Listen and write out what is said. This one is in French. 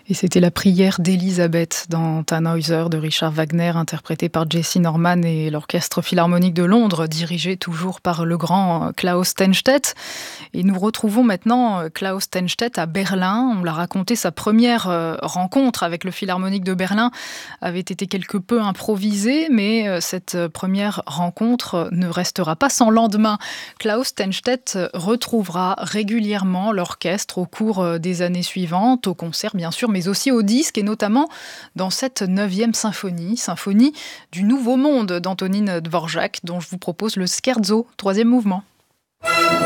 Et c'était la prière d'Élisabeth dans Tannhäuser de Richard Wagner, interprété par Jessye Norman et l'Orchestre Philharmonique de Londres, dirigé toujours par le grand Klaus Steinstedt. Et nous retrouvons maintenant Klaus Steinstedt à Berlin. On l'a raconté, sa première rencontre avec le Philharmonique de Berlin avait été quelque peu improvisée, mais cette première rencontre ne restera pas sans lendemain. Klaus Steinstedt retrouvera régulièrement l'orchestre au cours des années suivantes, au concert bien sûr, mais aussi au disque, et notamment dans cette 9e symphonie du Nouveau Monde d'Antonin Dvorak, dont je vous propose le scherzo, 3e mouvement.